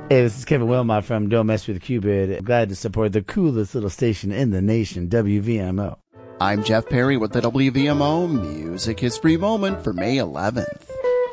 Hey, this is Kevin Wilmot from Don't Mess with Cupid. Glad to support the coolest little station in the nation, WVMO. I'm Jeff Perry with the WVMO Music History Moment for May 11th.